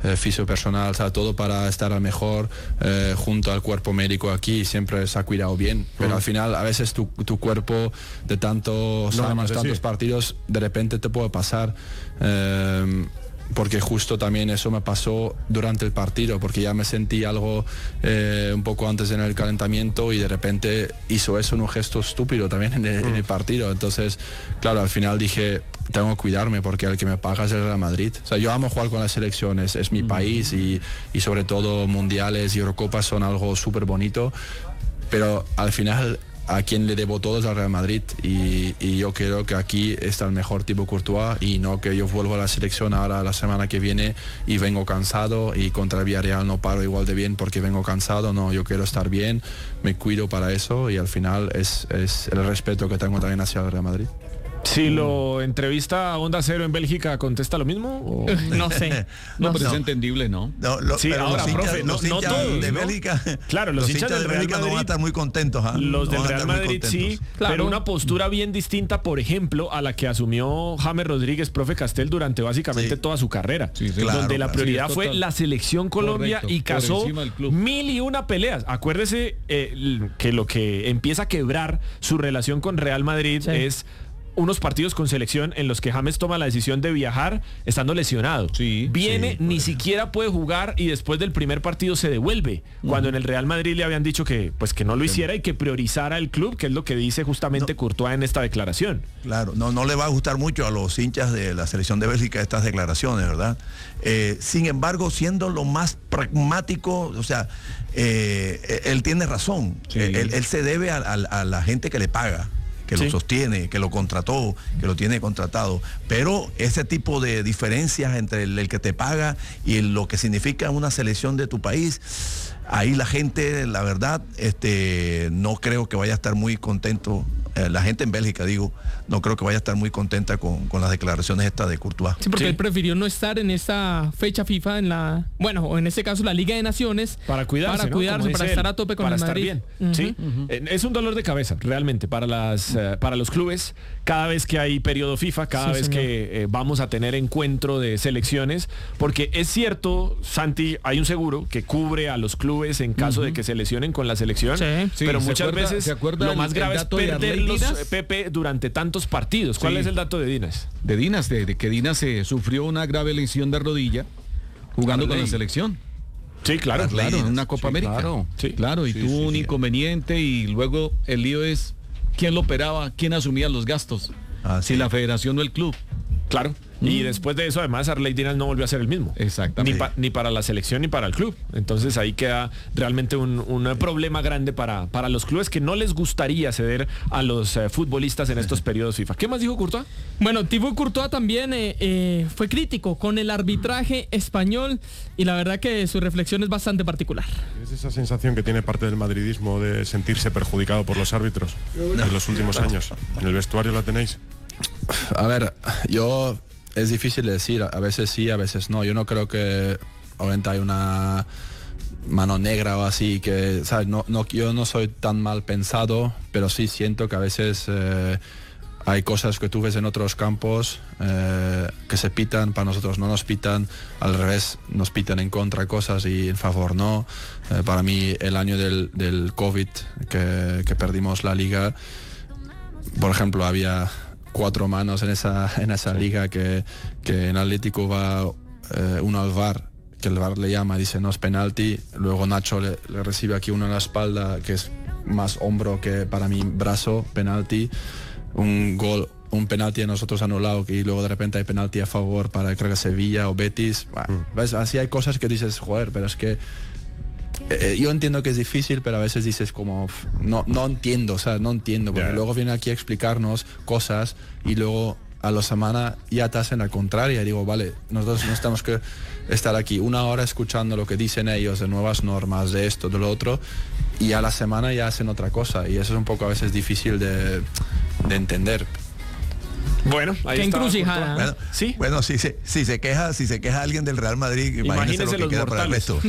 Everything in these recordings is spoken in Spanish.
fisio personal, o sea, todo para estar al mejor, junto al cuerpo médico aquí, siempre se ha cuidado bien, pero al final a veces tu cuerpo de tantos años, tantos partidos, de repente te puede pasar, porque justo también eso me pasó durante el partido, porque ya me sentí algo un poco antes en el calentamiento y de repente hizo eso en un gesto estúpido también en el partido. Entonces, claro, al final dije, tengo que cuidarme porque el que me paga es el Real Madrid. O sea, yo amo jugar con la selección, es mi país y sobre todo mundiales y Eurocopas son algo súper bonito, pero al final a quien le debo todo es al Real Madrid y yo creo que aquí está el mejor tipo Courtois y no que yo vuelvo a la selección ahora la semana que viene y vengo cansado y contra el Villarreal no paro igual de bien porque vengo cansado. No, yo quiero estar bien, me cuido para eso y al final es el respeto que tengo también hacia el Real Madrid. Si lo entrevista a Onda Cero en Bélgica, ¿contesta lo mismo? ¿O? No sé. No, pero es entendible, ¿no? Sí, ahora, profe, no todos, de Bélgica, claro, los hinchas del Real Madrid no van a estar muy contentos. Los del Real Madrid sí, claro, pero una postura bien distinta, por ejemplo, a la que asumió James Rodríguez, profe Castel, durante básicamente toda su carrera, donde la prioridad fue la selección Colombia y cazó 1001 peleas. Acuérdese que lo que empieza a quebrar su relación con Real Madrid es unos partidos con selección en los que James toma la decisión de viajar estando lesionado. Viene, ni siquiera puede jugar y después del primer partido se devuelve. Cuando en el Real Madrid le habían dicho que no lo hiciera y que priorizara el club, que es lo que dice justamente Courtois en esta declaración. Claro, no le va a gustar mucho a los hinchas de la selección de Bélgica estas declaraciones, ¿verdad? Sin embargo, siendo lo más pragmático, o sea, él tiene razón. Él se debe a la gente que le paga, que lo sostiene, que lo contrató, que lo tiene contratado. Pero ese tipo de diferencias entre el que te paga y lo que significa una selección de tu país, ahí la gente, la verdad, no creo que vaya a estar muy contento. La gente en Bélgica, digo, no creo que vaya a estar muy contenta con las declaraciones estas de Courtois. Sí, porque él prefirió no estar en esta fecha FIFA o en este caso la Liga de Naciones, para cuidarse, para estar a tope con el Madrid. Bien. Sí, es un dolor de cabeza realmente para los clubes cada vez que hay periodo FIFA, cada vez que vamos a tener encuentro de selecciones, porque es cierto, Santi, hay un seguro que cubre a los clubes en caso de que se lesionen con la selección, pero muchas veces lo más grave es perderlos, Pepe, durante tantos partidos. ¿Cuál es el dato de Dinas? De Dinas, de que Dinas sufrió una grave lesión de rodilla jugando con la selección. Sí, claro, en una Copa América. Claro, y tuvo un inconveniente y luego el lío es quién lo operaba, quién asumía los gastos, si la federación o el club. Claro. Y después de eso, además, Arley Dinas no volvió a ser el mismo. Exactamente. Ni para la selección ni para el club. Entonces ahí queda realmente un problema grande para los clubes que no les gustaría ceder a los futbolistas en estos periodos FIFA. ¿Qué más dijo Courtois? Bueno, Thibaut Courtois también fue crítico con el arbitraje español y la verdad que su reflexión es bastante particular. Es esa sensación que tiene parte del madridismo de sentirse perjudicado por los árbitros en los últimos años. ¿En el vestuario la tenéis? A ver, es difícil de decir, a veces sí, a veces no. Yo no creo que obviamente hay una mano negra o así, que, ¿sabes? Yo no soy tan mal pensado, pero sí siento que a veces hay cosas que tú ves en otros campos que se pitan, para nosotros no nos pitan, al revés, nos pitan en contra cosas y en favor no. Para mí el año del COVID, que perdimos la liga, por ejemplo, había 4 manos en esa liga que en Atlético va uno al VAR, que el VAR le llama, dice no es penalti, luego Nacho le recibe aquí uno en la espalda que es más hombro que para mí brazo, penalti, un penalti a nosotros anulado y luego de repente hay penalti a favor para creo que Sevilla o Betis. Bueno, ¿ves? Así hay cosas que dices, joder, pero es que yo entiendo que es difícil, pero a veces dices como no entiendo, o sea, no entiendo, porque luego vienen aquí a explicarnos cosas y luego a la semana ya te hacen la contraria y digo, vale, nosotros no tenemos que estar aquí 1 hora escuchando lo que dicen ellos de nuevas normas, de esto, de lo otro, y a la semana ya hacen otra cosa y eso es un poco a veces difícil de entender. Bueno, ahí qué está. encrucijada. Bueno, sí. Bueno, si se queja alguien del Real Madrid, imagínese lo que queda para el resto.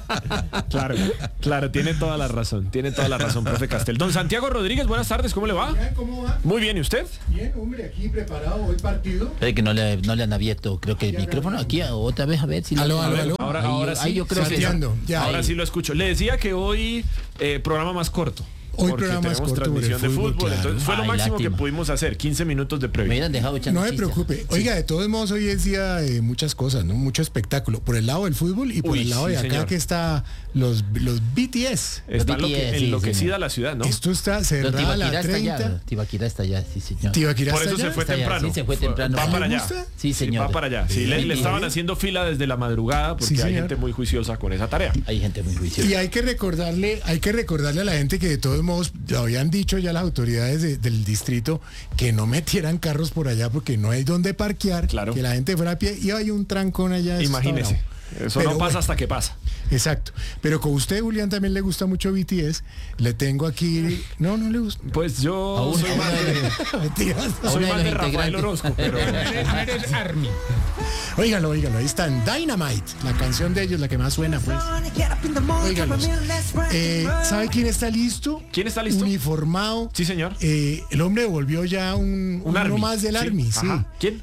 Claro, tiene toda la razón, profe Castel. Don Santiago Rodríguez, buenas tardes, ¿cómo le va? ¿Cómo va? Muy bien, ¿y usted? Bien, hombre, aquí preparado, hoy partido. Que no le han abierto, creo que el micrófono aquí otra vez, a ver si... Aló. Ahora sí. Yo creo que ahora sí lo escucho. Le decía que hoy programa más corto. Hoy porque programa más tenemos corto transmisión de fútbol, claro. entonces fue lo máximo que pudimos hacer, 15 minutos de previa. Me hubieran dejado echando No se chistes. preocupe. Oiga, de todos modos, hoy es día de muchas cosas, ¿no? Mucho espectáculo. Por el lado del fútbol y por el lado de acá, señor. que está los BTS. Está BTS, enloquecida la ciudad, ¿no? Esto está Pero cerrada a la 30. Tibaquirá está allá, sí, señor. Tibaquirá Por está eso allá. se fue Está allá, temprano. sí, se fue temprano. Va ¿Le para allá. gusta? Sí, señor. Va para allá. Sí, le estaban haciendo fila desde la madrugada porque Sí, hay señor. gente muy juiciosa con esa tarea. Hay gente muy juiciosa. Y hay que recordarle a la gente que de todos modos habían dicho ya las autoridades del distrito que no metieran carros por allá porque no hay donde parquear, Claro. que la gente fuera a pie y hay un trancón allá. Imagínese. bravo. Eso Pero no pasa bueno. hasta que pasa. Exacto. Pero con usted, Julián, también le gusta mucho BTS. Le tengo aquí... No le gusta. Pues yo soy más de, Mentiras. soy uno más de de los Rafael integrantes. Orozco, pero Eres Army. Óigalo, ahí están. Dynamite, la canción de ellos, la que más suena, pues. Óigalos. ¿Sabe quién está listo? ¿Quién está listo? Uniformado. Sí, señor. El hombre volvió ya uno Army. más del Sí. Army, sí. Ajá. ¿Quién?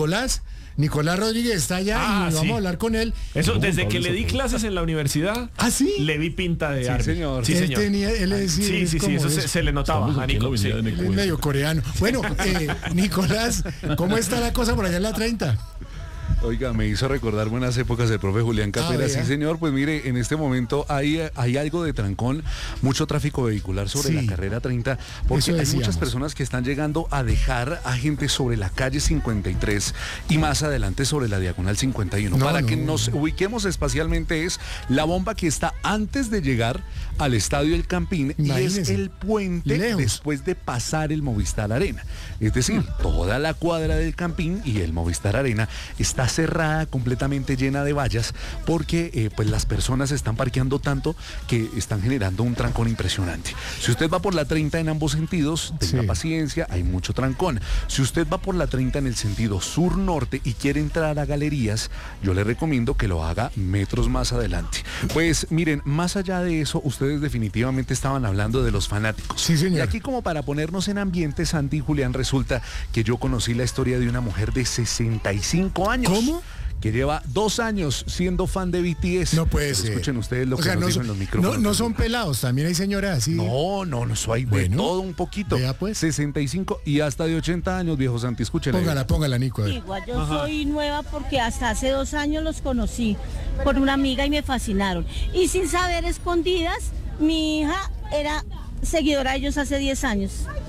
Nicolás Rodríguez está allá y vamos a hablar con él. Eso, desde que le di clases en la universidad, ¿Ah, sí? le vi pinta de Army. señor. Sí, Él señor. tenía, él es, Sí, es como eso es- se le notaba a Nico. Sí. él es medio coreano. Bueno, Nicolás, ¿cómo está la cosa por allá en la 30? Oiga, me hizo recordar buenas épocas el profe Julián Capera. vea. Sí, señor, pues mire, en este momento hay algo de trancón, mucho tráfico vehicular sobre Sí. la carrera 30, porque Eso hay decíamos. muchas personas que están llegando a dejar a gente sobre la calle 53 y más adelante sobre la diagonal 51. No, Para no. que nos ubiquemos espacialmente, es la bomba que está antes de llegar al estadio El Campín y es Imagínese. el puente Lejos. después de pasar el Movistar Arena. Es decir, toda la cuadra del Campín y el Movistar Arena está cerrada, completamente llena de vallas, porque pues las personas están parqueando tanto que están generando un trancón impresionante. Si usted va por la 30 en ambos sentidos, tenga Sí. paciencia, hay mucho trancón. Si usted va por la 30 en el sentido sur-norte y quiere entrar a galerías, yo le recomiendo que lo haga metros más adelante. Pues miren, más allá de eso, ustedes definitivamente estaban hablando de los fanáticos. Sí, señor. Y aquí, como para ponernos en ambiente, Santi y Julián, resulta que yo conocí la historia de una mujer de 65 años. ¿Cómo? Que lleva 2 años siendo fan de BTS. No puede Pero ser. escuchen ustedes lo O que sea, nos no dijo son, en los micrófonos. no son pelados, también hay señoras así. No, eso hay de Bueno, todo un poquito. vea, pues. 65 y hasta de 80 años, viejo Santi, escúchele. Póngala, Nico. A ver. Igual yo soy nueva porque hasta hace 2 años los conocí por una amiga y me fascinaron. Y sin saber escondidas, mi hija era seguidora de ellos hace 10 años.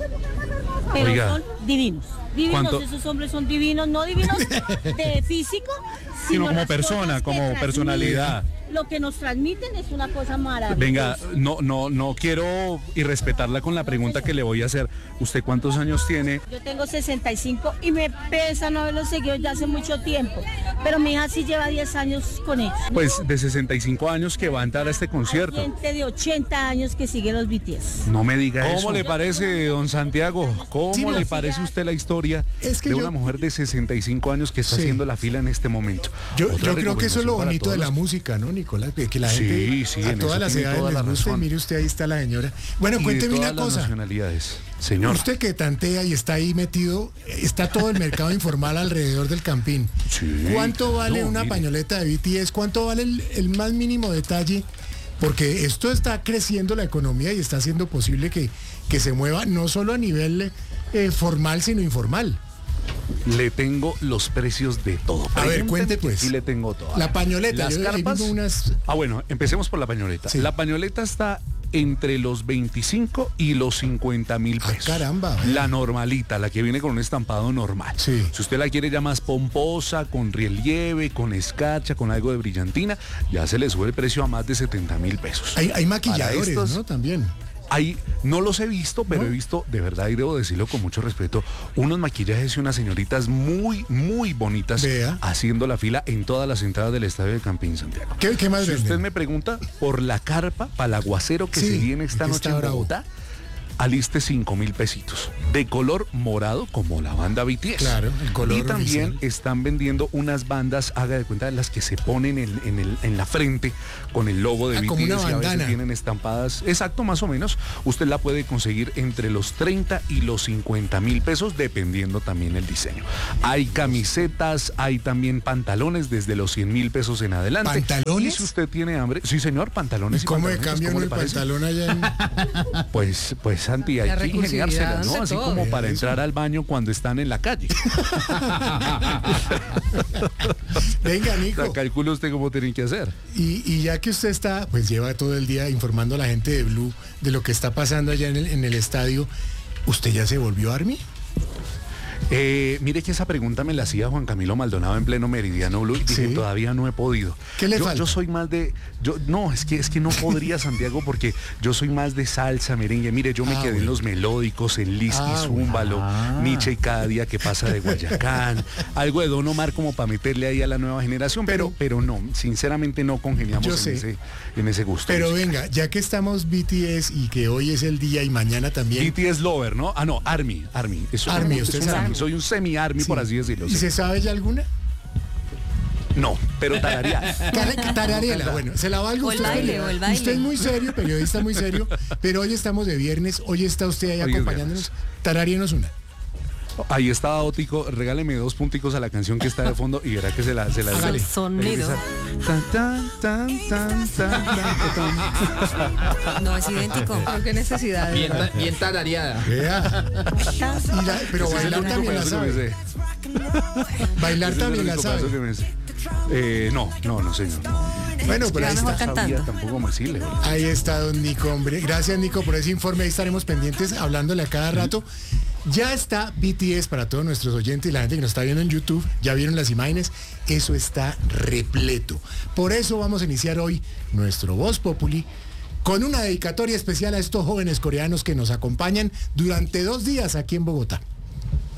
Pero Oiga. son divinos. Divinos, ¿Cuánto? esos hombres son divinos, no divinos de físico, sino como las persona, cosas que como transmiten. personalidad. Lo que nos transmiten es una cosa maravillosa. Venga, no quiero irrespetarla con la pregunta que le voy a hacer. ¿Usted cuántos años tiene? Yo tengo 65 y me pesa no haberlos seguido ya hace mucho tiempo. Pero mi hija sí lleva 10 años con ellos. Pues de 65 años que va a entrar a este Hay concierto. gente de 80 años que sigue los BTS. No me diga eso. ¿Cómo le parece, don Santiago? ¿Cómo Sí, no, le parece a usted la historia Es que de yo- una mujer de 65 años que está Sí. haciendo la fila en este momento? Yo Otra creo que eso es lo recomendación para bonito de todos la los- música, ¿no, Nicolás? Que la Sí, gente sí, a en todas eso las tiene edades toda les la gusta y razón. mire usted, ahí está la señora. Bueno, y de cuénteme todas una las cosa. nacionalidades. Señor. Usted que tantea y está ahí metido, está todo el mercado informal alrededor del Campín. Sí, ¿Cuánto vale no, una mire. pañoleta de BTS? ¿Cuánto vale el más mínimo detalle? Porque esto está creciendo la economía y está haciendo posible que se mueva no solo a nivel formal, sino informal. Le tengo los precios de todo. A ver, Pregúnteme cuente, que pues. Sí le tengo todo. La pañoleta, Las yo ahí carpas. vi unas... Bueno, empecemos por la pañoleta. Sí. La pañoleta está entre los 25 y los 50.000 Ah, pesos. caramba. La normalita, la que viene con un estampado normal. Sí. Si usted la quiere ya más pomposa, con relieve, con escarcha, con algo de brillantina, ya se le sube el precio a más de 70.000 pesos. Hay maquilladores, Para estos, ¿no? También. Ahí no los he visto, pero ¿No? he visto, de verdad, y debo decirlo con mucho respeto, unos maquillajes y unas señoritas muy, muy bonitas Vea. haciendo la fila en todas las entradas del estadio de Campín, Santiago. ¿Qué más Si venden? usted me pregunta por la carpa para el aguacero que Sí, se viene esta que noche está en bravo. Bogotá, aliste 5.000 pesitos de color morado como la banda BTS. Claro, el color y también oficial. están vendiendo unas bandas, haga de cuenta, de las que se ponen en la frente con el logo de BTS, como una y a veces bandana. vienen estampadas. Exacto, más o menos. Usted la puede conseguir entre los 30 y los 50.000 pesos, dependiendo también el diseño. Hay camisetas, hay también pantalones desde los 100.000 pesos en adelante. ¿Pantalones? Y si usted tiene hambre, sí señor, pantalones y ¿Cómo de pantalones. cambio ¿cómo uno le el parece? pantalón allá en... Pues Santi, hay La que ingeniárselas, ¿no? recursividad Así ante como todo. para entrar al baño cuando están en la calle. Venga, O Nico. sea, calcule usted cómo tienen que hacer. Y ya que usted está, pues lleva todo el día informando a la gente de Blue de lo que está pasando allá en el estadio, ¿usted ya se volvió Army? Mire que esa pregunta me la hacía Juan Camilo Maldonado en pleno Meridiano Blue y dije, ¿Sí? todavía no he podido. ¿Qué le falta? Yo soy más de... No, es que no podría, Santiago, porque yo soy más de salsa, merengue. Mire, yo me quedé en los melódicos, en Lisky, Zúmbalo, Nietzsche y cada día que pasa de Guayacán, algo de Don Omar como para meterle ahí a la nueva generación, pero no, sinceramente no congeniamos en ese gusto. Pero venga, ya que estamos BTS y que hoy es el día y mañana también... BTS Lover, ¿no? Ah, no, Army. Eso, Army, usted es sabe. Army. Soy un semi-Army, por así decirlo. ¿Y sí. se sabe ya alguna? No, pero tararear. Tarareala, bueno, se la valgo. O el baile, o el baile. Usted es muy serio, periodista muy serio, pero hoy estamos de viernes, hoy está usted ahí Hoy es acompañándonos. Tararíenos una. Ahí está Ótico, regáleme 2 punticos a la canción que está de fondo y verá que se la Hágale. Sonido. No es idéntico. Qué necesidad. Bien tarareada. Vea. Pero Ese es el bailar único también la pedazo que me sabe. sé. Bailar Ese es el también la único pedazo que sabe. me sé. No, señor. Bueno, pero ahí Mejor está. cantando. Tampoco me sirve. Ahí está don Nico, hombre. Gracias, Nico, por ese informe. Ahí estaremos pendientes, hablándole a cada rato. Ya está BTS para todos nuestros oyentes y la gente que nos está viendo en YouTube. Ya vieron las imágenes. Eso está repleto. Por eso vamos a iniciar hoy nuestro Voz Populi con una dedicatoria especial a estos jóvenes coreanos que nos acompañan durante 2 días aquí en Bogotá.